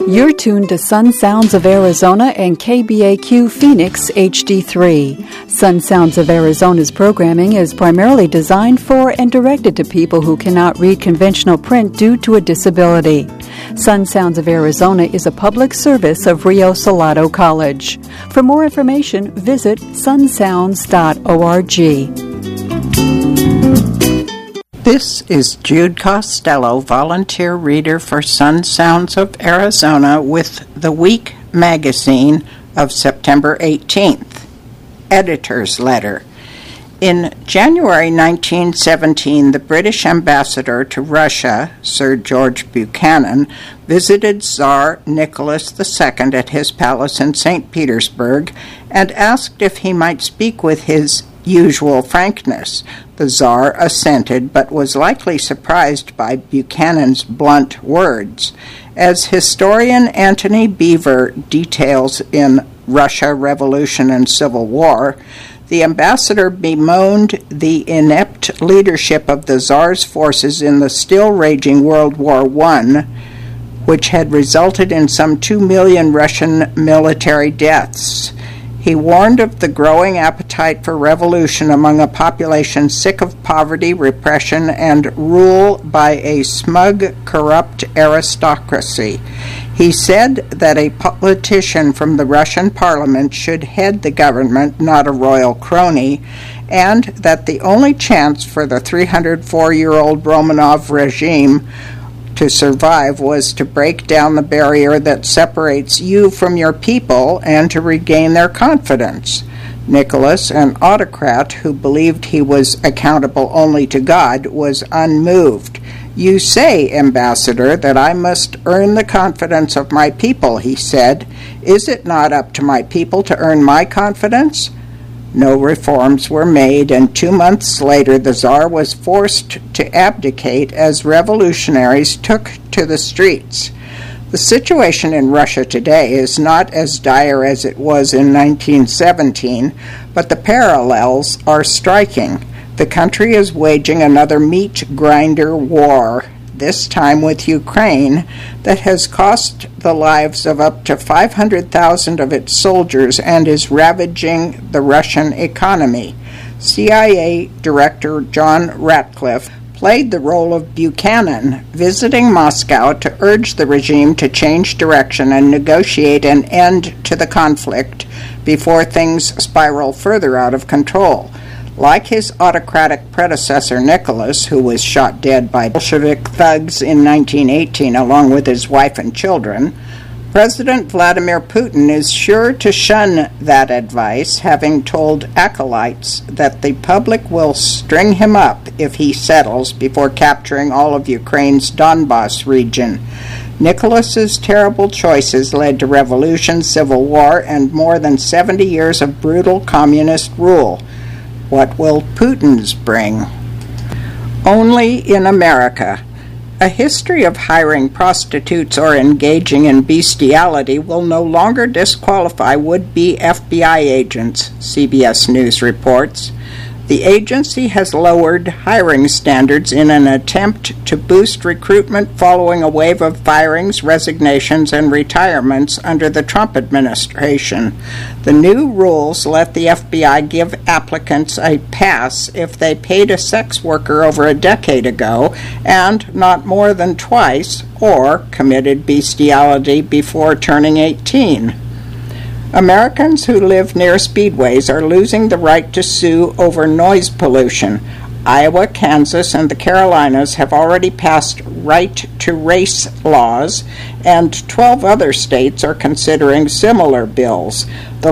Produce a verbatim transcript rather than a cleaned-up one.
You're tuned to Sun Sounds of Arizona and K B A Q Phoenix H D three. Sun Sounds of Arizona's programming is primarily designed for and directed to people who cannot read conventional print due to a disability. Sun Sounds of Arizona is a public service of Rio Salado College. For more information, visit sun sounds dot org. This is Jude Costello, volunteer reader for Sun Sounds of Arizona with the Week magazine of September eighteenth. Editor's Letter. In January nineteen seventeen, the British ambassador to Russia, Sir George Buchanan, visited Tsar Nicholas the Second at his palace in Saint Petersburg and asked if he might speak with his usual frankness. The Tsar assented, but was likely surprised by Buchanan's blunt words. As historian Antony Beevor details in Russia, Revolution and Civil War, the ambassador bemoaned the inept leadership of the Tsar's forces in the still-raging World War One, which had resulted in some two million Russian military deaths. He warned of the growing appetite for revolution among a population sick of poverty, repression, and rule by a smug, corrupt aristocracy. He said that a politician from the Russian parliament should head the government, not a royal crony, and that the only chance for the three hundred four-year-old Romanov regime to survive was to break down the barrier that separates you from your people and to regain their confidence. Nicholas, an autocrat who believed he was accountable only to God, was unmoved. "You say, Ambassador, that I must earn the confidence of my people," he said. "Is it not up to my people to earn my confidence?" No reforms were made, and two months later the Tsar was forced to abdicate as revolutionaries took to the streets. The situation in Russia today is not as dire as it was in nineteen seventeen, but the parallels are striking. The country is waging another meat grinder war, this time with Ukraine, that has cost the lives of up to five hundred thousand of its soldiers and is ravaging the Russian economy. C I A Director John Ratcliffe played the role of Buchanan, visiting Moscow to urge the regime to change direction and negotiate an end to the conflict before things spiral further out of control. Like his autocratic predecessor Nicholas, who was shot dead by Bolshevik thugs in nineteen eighteen along with his wife and children, President Vladimir Putin is sure to shun that advice, having told acolytes that the public will string him up if he settles before capturing all of Ukraine's Donbas region. Nicholas's terrible choices led to revolution, civil war, and more than seventy years of brutal communist rule. What will Putin's bring? Only in America. A history of hiring prostitutes or engaging in bestiality will no longer disqualify would-be F B I agents, C B S News reports. The agency has lowered hiring standards in an attempt to boost recruitment following a wave of firings, resignations, and retirements under the Trump administration. The new rules let the F B I give applicants a pass if they paid a sex worker over a decade ago and not more than twice, or committed bestiality before turning eighteen. Americans who live near speedways are losing the right to sue over noise pollution. Iowa, Kansas, and the Carolinas have already passed right-to-race laws, and twelve other states are considering similar bills. The